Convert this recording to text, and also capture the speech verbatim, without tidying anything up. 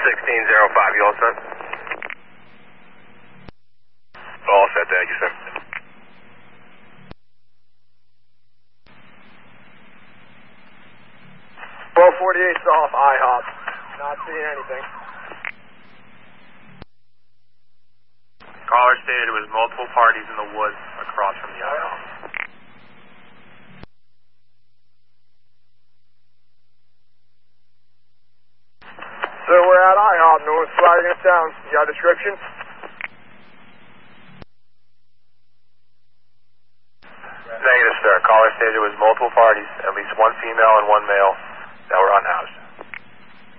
sixteen oh five, you all set? All set, thank you, sir. twelve forty-eight's off I hop. Not seeing anything. Caller stated there was multiple parties in the woods across from the I hop. So we're at I hop, no one's flagging us down. You got a description? Negative, sir. Caller stated there was multiple parties, at least one female and one male, that were unhoused.